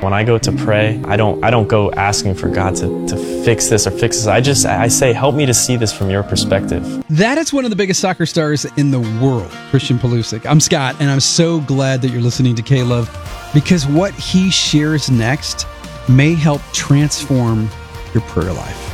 When I go to pray, I don't go asking for God to fix this or fix this. I say, help me to see this from your perspective. That is one of the biggest soccer stars in the world, Christian Pulisic. I'm Scott, and I'm so glad that you're listening to K-Love, because what he shares next may help transform your prayer life.